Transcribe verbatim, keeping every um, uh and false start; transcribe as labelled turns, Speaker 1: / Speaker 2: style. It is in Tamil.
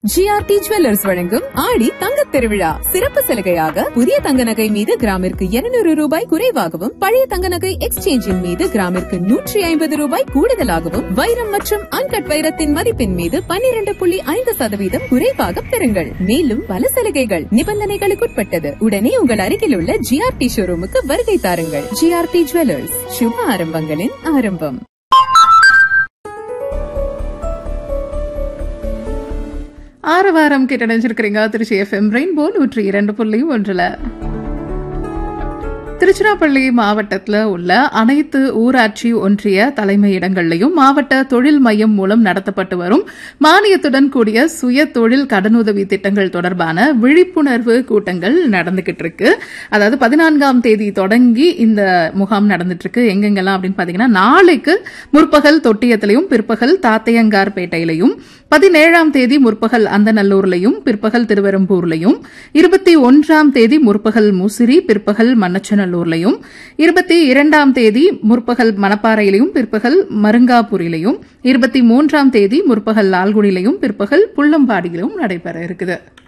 Speaker 1: ஜிஆர்டி ஜுவல்லர்ஸ் வழங்கும் ஆடி தங்கத் திருவிழா சிறப்பு சலுகையாக புதிய தங்க நகை மீது கிராமிற்கு இருநூறு ரூபாய் குறைவாகவும் பழைய தங்க நகை எக்ஸ்சேஞ்சின் மீது கிராமிற்கு நூற்றி ஐம்பது ரூபாய் கூடுதலாகவும் வைரம் மற்றும் அன்கட் வைரத்தின் மதிப்பின் மீது பன்னிரண்டு புள்ளி ஐந்து சதவீதம் குறைவாக பெறுங்கள். மேலும் பல சலுகைகள் நிபந்தனைகளுக்குட்பட்டது. உடனே உங்கள் அருகில் உள்ள ஜிஆர்டி ஷோரூமுக்கு வருகை தாருங்கள். ஜிஆர்டி ஜுவல்லர்ஸ், சுப ஆரம்பங்களின் ஆரம்பம்.
Speaker 2: ஆறு வாரம் கேட்டடைஞ்சிருக்கிறீங்க திருச்சி எஃப்எம் ரெயின்போ நூற்றி இரண்டு புள்ளி ஒன்றுல. திருச்சிராப்பள்ளி மாவட்டத்தில் உள்ள அனைத்து ஊராட்சி ஒன்றிய தலைமையிடங்களையும் மாவட்ட தொழில் மையம் மூலம் நடத்தப்பட்டு வரும் மானியத்துடன் கூடிய சுய தொழில் கடனுதவி திட்டங்கள் தொடர்பான விழிப்புணர்வு கூட்டங்கள் நடந்துகிட்டு இருக்கு. அதாவது பதினான்காம் தேதி தொடங்கி இந்த முகாம் நடந்துட்டு இருக்கு. எங்கெங்கெல்லாம் அப்படின்னு பாத்தீங்கன்னா, நாளைக்கு முற்பகல் தொட்டியத்திலையும் பிற்பகல் தாத்தையங்கார்பேட்டையிலையும், பதினேழாம் தேதி முற்பகல் அந்தநல்லூர்லையும் பிற்பகல் திருவெரும்பூர்லையும், இருபத்தி ஒன்றாம் தேதி முற்பகல் முசிறி பிற்பகல் மண்ணச்சநல்லூர்லையும், இருபத்தி இரண்டாம் தேதி முற்பகல் மணப்பாறையிலையும் பிற்பகல் மருங்காபுரியிலையும், இருபத்தி மூன்றாம் தேதி முற்பகல் லால்குடியிலையும் பிற்பகல் புள்ளம்பாடியிலும் நடைபெற இருக்குது.